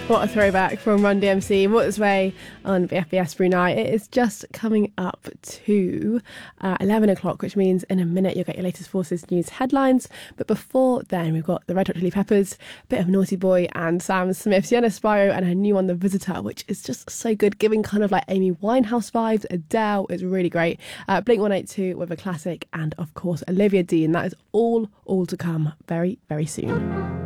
What a throwback from Run DMC, What's Way on BFBS Brunei. It is just coming up to 11 o'clock, which means in a minute you'll get your latest Forces News headlines. But before then, we've got the Red Hot Chili Peppers, bit of Naughty Boy and Sam Smith, Sienna Spiro and her new one, The Visitor, which is just so good, giving kind of like Amy Winehouse vibes. Adele is really great. Blink-182 with a classic, and of course Olivia Dean. That is all to come very, very soon.